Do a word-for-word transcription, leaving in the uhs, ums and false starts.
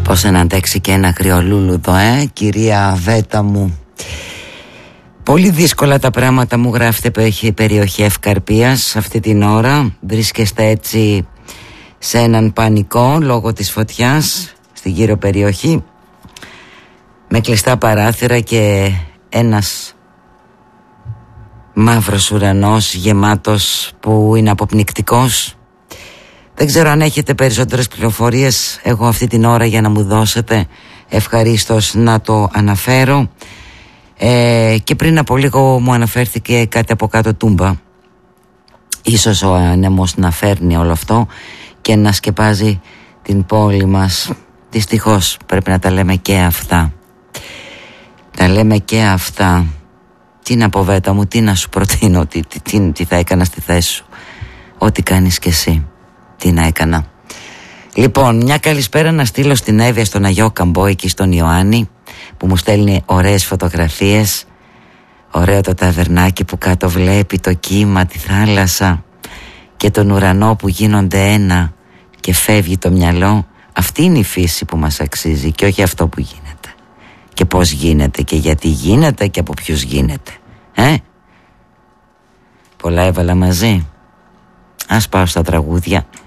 Πώς να αντέξει και ένα κρυολούλουδο, ε, κυρία Βέτα μου. Πολύ δύσκολα τα πράγματα μου, γράφετε περιοχή Ευκαρπίας αυτή την ώρα. Βρίσκεστε έτσι σε έναν πανικό λόγω της φωτιάς στην γύρω περιοχή, με κλειστά παράθυρα και ένας μαύρος ουρανός γεμάτος που είναι αποπνικτικός. Δεν ξέρω αν έχετε περισσότερες πληροφορίες εγώ αυτή την ώρα για να μου δώσετε, ευχαρίστως να το αναφέρω. ε, Και πριν από λίγο μου αναφέρθηκε κάτι από κάτω Τούμπα. Ίσως ο άνεμος να φέρνει όλο αυτό και να σκεπάζει την πόλη μας. Δυστυχώς πρέπει να τα λέμε και αυτά. Τα λέμε και αυτά. Τι να πω, Βέτα μου, τι να σου προτείνω, τι, τι, τι, τι θα έκανα στη θέση σου. Ό,τι κάνεις κι εσύ. Τι να έκανα. Λοιπόν, μια καλησπέρα να στείλω στην Εύβοια, στον Αγιό Καμπό, εκεί στον Ιωάννη, που μου στέλνει ωραίες φωτογραφίες. Ωραίο το ταβερνάκι που κάτω βλέπει το κύμα, τη θάλασσα και τον ουρανό που γίνονται ένα και φεύγει το μυαλό. Αυτή είναι η φύση που μας αξίζει και όχι αυτό που γίνεται. Και πώς γίνεται και γιατί γίνεται και από ποιους γίνεται. Ε? Πολλά έβαλα μαζί. Ας πάω στα τραγούδια.